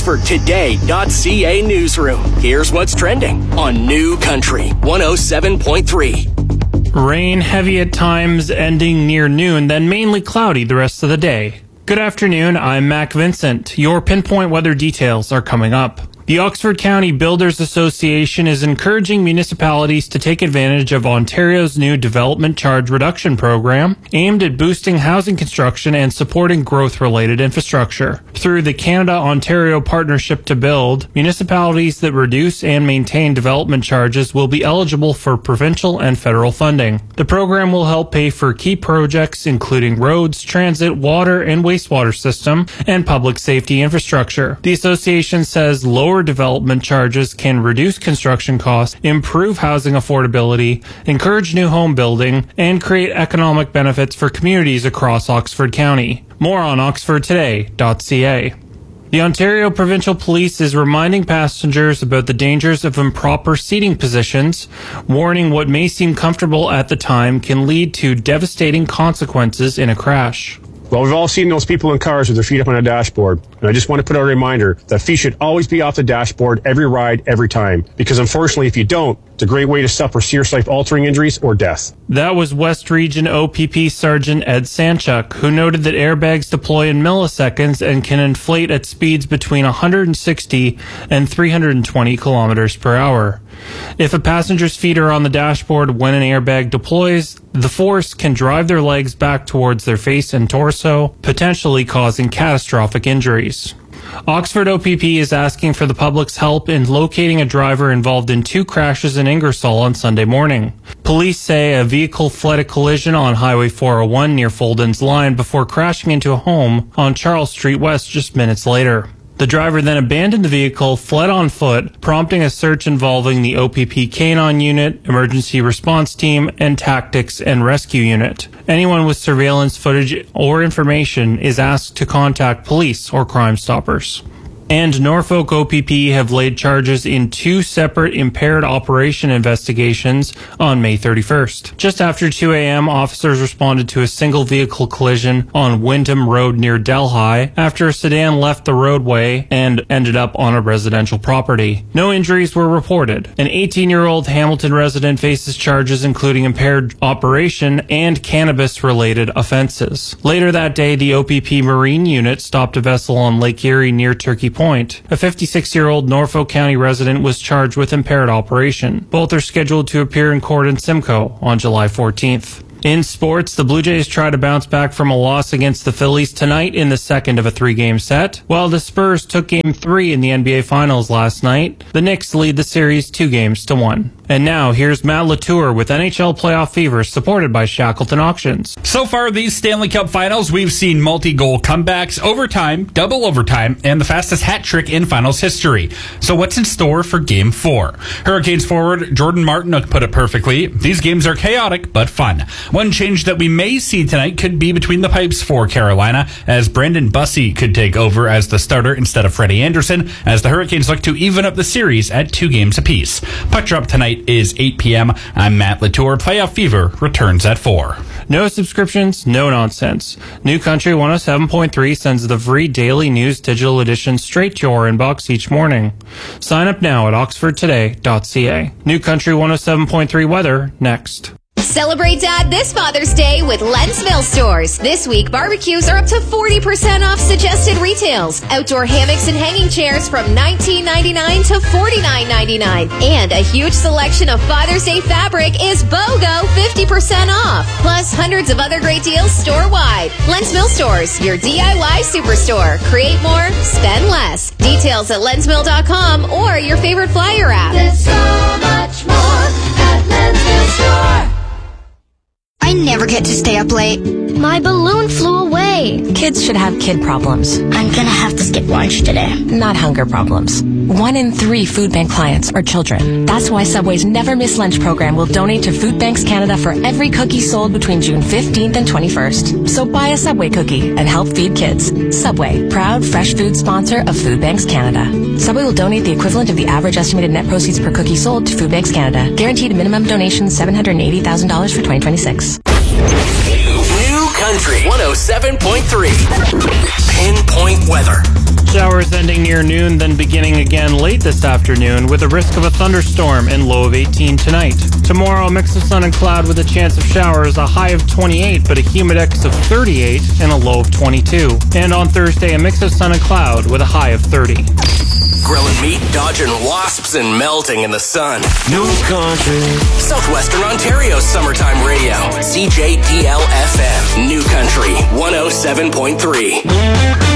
OxfordToday.ca newsroom. Here's what's trending on New Country 107.3. Rain heavy at times, ending near noon, then mainly cloudy the rest of the day. Good afternoon, I'm Mac Vincent. Your pinpoint weather details are coming up. The Oxford County Builders Association is encouraging municipalities to take advantage of Ontario's new development charge reduction program aimed at boosting housing construction and supporting growth-related infrastructure. Through the Canada-Ontario Partnership to Build, municipalities that reduce and maintain development charges will be eligible for provincial and federal funding. The program will help pay for key projects including roads, transit, water and wastewater system, and public safety infrastructure. The association says lower development charges can reduce construction costs, improve housing affordability, encourage new home building, and create economic benefits for communities across Oxford County. More on OxfordToday.ca. The Ontario Provincial Police is reminding passengers about the dangers of improper seating positions, warning what may seem comfortable at the time can lead to devastating consequences in a crash. Well, we've all seen those people in cars with their feet up on a dashboard. And I just want to put out a reminder that feet should always be off the dashboard every ride, every time. Because unfortunately, if you don't, it's a great way to suffer serious life-altering injuries or death. That was West Region OPP Sergeant Ed Sanchuk, who noted that airbags deploy in milliseconds and can inflate at speeds between 160 and 320 kilometers per hour. If a passenger's feet are on the dashboard when an airbag deploys, the force can drive their legs back towards their face and torso, potentially causing catastrophic injuries. Oxford OPP is asking for the public's help in locating a driver involved in 2 crashes in Ingersoll on Sunday morning. Police say a vehicle fled a collision on Highway 401 near Fulden's Line before crashing into a home on Charles Street West just minutes later. The driver then abandoned the vehicle, fled on foot, prompting a search involving the OPP Canine Unit, Emergency Response Team, and Tactics and Rescue Unit. Anyone with surveillance footage or information is asked to contact police or Crime Stoppers. And Norfolk OPP have laid charges in 2 separate impaired operation investigations on May 31st. Just after 2 a.m., officers responded to a single vehicle collision on Wyndham Road near Delhi after a sedan left the roadway and ended up on a residential property. No injuries were reported. An 18-year-old Hamilton resident faces charges including impaired operation and cannabis-related offenses. Later that day, the OPP Marine Unit stopped a vessel on Lake Erie near Turkey Point. A 56-year-old Norfolk County resident was charged with impaired operation. Both are scheduled to appear in court in Simcoe on July 14th. In sports, the Blue Jays try to bounce back from a loss against the Phillies tonight in the second of a 3-game set, while the Spurs took Game 3 in the NBA Finals last night. The Knicks lead the series 2-1. And now, here's Matt Latour with NHL Playoff Fever, supported by Shackleton Auctions. So far, these Stanley Cup Finals, we've seen multi-goal comebacks, overtime, double overtime, and the fastest hat trick in Finals history. So what's in store for Game 4? Hurricanes forward Jordan Martinook put it perfectly. These games are chaotic, but fun. One change that we may see tonight could be between the pipes for Carolina, as Brandon Bussey could take over as the starter instead of Freddie Anderson, as the Hurricanes look to even up the series at 2 games apiece. Puck drop tonight is 8 p.m. I'm Matt Latour. Playoff Fever returns at 4. No subscriptions, no nonsense. New Country 107.3 sends the free daily news digital edition straight to your inbox each morning. Sign up now at oxfordtoday.ca. New Country 107.3 weather next. Celebrate Dad this Father's Day with Lens Mill Stores. This week, barbecues are up to 40% off suggested retails. Outdoor hammocks and hanging chairs from $19.99 to $49.99. And a huge selection of Father's Day fabric is BOGO 50% off. Plus, hundreds of other great deals store-wide. Lens Mill Stores, your DIY superstore. Create more, spend less. Details at lensmill.com or your favorite flyer app. There's so much more at Lens Mill Store. I never get to stay up late. My balloon flew away. Kids should have kid problems. I'm gonna have to skip lunch today. Not hunger problems. 1 in 3 food bank clients are children. That's why Subway's Never Miss Lunch program will donate to Food Banks Canada for every cookie sold between June 15th and 21st. So buy a Subway cookie and help feed kids. Subway, proud fresh food sponsor of Food Banks Canada. Subway will donate the equivalent of the average estimated net proceeds per cookie sold to Food Banks Canada. Guaranteed minimum donation $780,000 for 2026. New Country 107.3. Pinpoint weather. Showers ending near noon, then beginning again late this afternoon with a risk of a thunderstorm and low of 18 tonight. Tomorrow, a mix of sun and cloud with a chance of showers, a high of 28, but a humidex of 38 and a low of 22. And on Thursday, a mix of sun and cloud with a high of 30. Grilling meat, dodging wasps, and melting in the sun. New country. Southwestern Ontario's summertime radio. CJDL FM. New Country 107.3.